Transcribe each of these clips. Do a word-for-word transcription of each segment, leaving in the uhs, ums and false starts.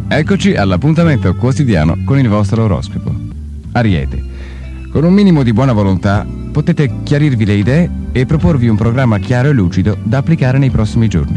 Eccoci all'appuntamento quotidiano con il vostro oroscopo. Ariete, con un minimo di buona volontà potete chiarirvi le idee e proporvi un programma chiaro e lucido da applicare nei prossimi giorni.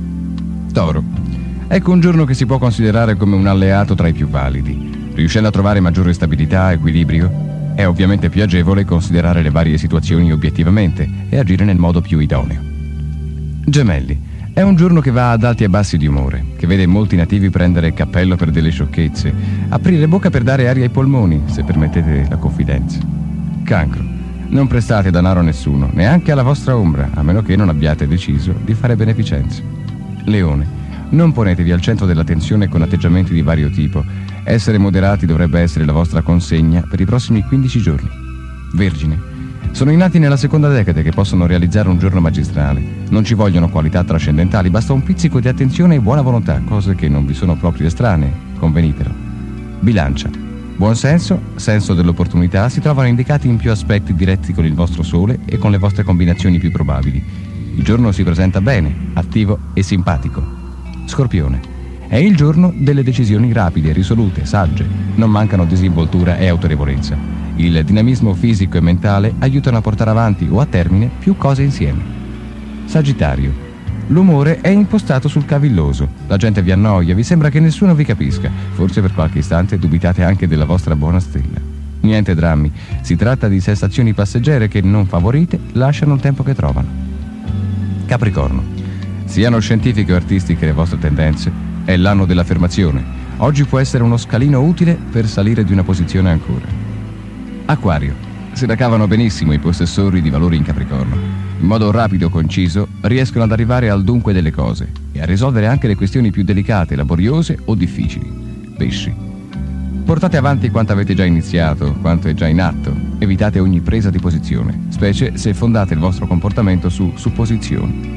Toro, ecco un giorno che si può considerare come un alleato tra i più validi. Riuscendo a trovare maggiore stabilità e equilibrio, è ovviamente più agevole considerare le varie situazioni obiettivamente e agire nel modo più idoneo. Gemelli, è un giorno che va ad alti e bassi di umore, che vede molti nativi prendere cappello per delle sciocchezze, aprire bocca per dare aria ai polmoni, se permettete la confidenza. Cancro, non prestate denaro a nessuno, neanche alla vostra ombra, a meno che non abbiate deciso di fare beneficenza. Leone, non ponetevi al centro dell'attenzione con atteggiamenti di vario tipo. Essere moderati dovrebbe essere la vostra consegna per i prossimi quindici giorni. Vergine, sono i nati nella seconda decade che possono realizzare un giorno magistrale. Non ci vogliono qualità trascendentali, basta un pizzico di attenzione e buona volontà, cose che non vi sono proprio estranee, convenitelo. Bilancia, buon senso, senso dell'opportunità si trovano indicati in più aspetti diretti con il vostro sole e con le vostre combinazioni più probabili. Il giorno si presenta bene, attivo e simpatico. Scorpione, è il giorno delle decisioni rapide, risolute, sagge. Non mancano disinvoltura e autorevolezza. Il dinamismo fisico e mentale aiutano a portare avanti o a termine più cose insieme. Sagittario, l'umore è impostato sul cavilloso. La gente vi annoia, vi sembra che nessuno vi capisca. Forse per qualche istante dubitate anche della vostra buona stella. Niente drammi, si tratta di sensazioni passeggere che, non favorite, lasciano il tempo che trovano. Capricorno, siano scientifiche o artistiche le vostre tendenze, è l'anno dell'affermazione. Oggi può essere uno scalino utile per salire di una posizione ancora. Acquario, se la cavano benissimo i possessori di valori in Capricorno. In modo rapido e conciso riescono ad arrivare al dunque delle cose e a risolvere anche le questioni più delicate, laboriose o difficili. Pesci, portate avanti quanto avete già iniziato, quanto è già in atto. Evitate ogni presa di posizione, specie se fondate il vostro comportamento su supposizioni.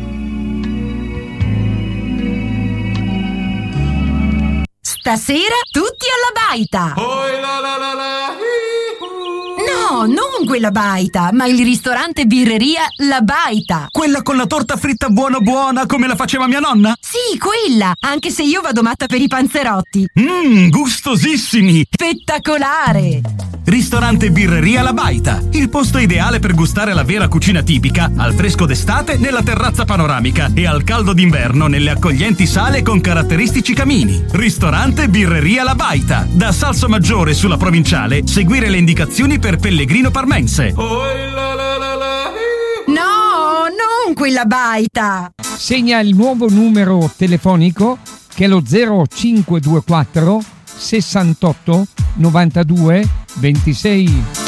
Stasera tutti alla baita! Oh, la la la la. No, non quella baita, ma il ristorante birreria La Baita. Quella con la torta fritta buona buona come la faceva mia nonna? Sì, quella, anche se io vado matta per i panzerotti. Mmm, gustosissimi! Spettacolare! Ristorante birreria La Baita, il posto ideale per gustare la vera cucina tipica, al fresco d'estate nella terrazza panoramica e al caldo d'inverno nelle accoglienti sale con caratteristici camini. Ristorante birreria La Baita, da Salsomaggiore sulla provinciale, seguire le indicazioni per Pellegrino Parmense. Oh, la la la la. No, non quella baita! Segna il nuovo numero telefonico che è lo zero cinque due quattro sessantotto novantadue ventisei.